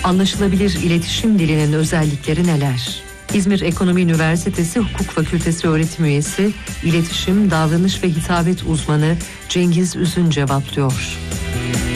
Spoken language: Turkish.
Anlaşılabilir iletişim dilinin özellikleri neler? İzmir Ekonomi Üniversitesi Hukuk Fakültesi öğretim üyesi, iletişim, davranış ve hitabet uzmanı Cengiz Üzün cevaplıyor.